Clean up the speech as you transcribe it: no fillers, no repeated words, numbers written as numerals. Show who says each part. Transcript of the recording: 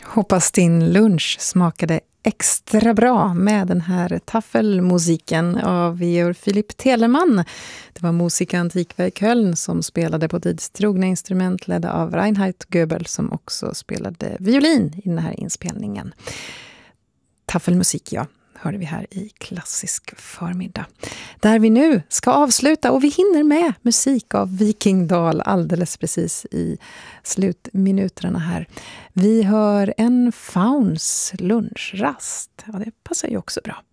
Speaker 1: Hoppas din lunch smakade extra bra med den här taffelmusiken av Georg Philipp Telemann. Det var Musika Antikva i Köln som spelade på tidstrogna instrument ledda av Reinhard Goebel som också spelade violin i den här inspelningen. Taffelmusik, ja, hörde vi här i Klassisk förmiddag. Där vi nu ska avsluta och vi hinner med musik av Viking Dahl alldeles precis i slutminuterna här. Vi hör en Fauns lunchrast. Ja, det passar ju också bra.